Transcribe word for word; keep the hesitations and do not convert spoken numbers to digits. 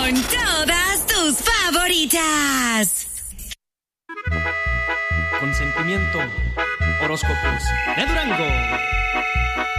con todas tus favoritas. Consentimiento, horóscopos de Durango.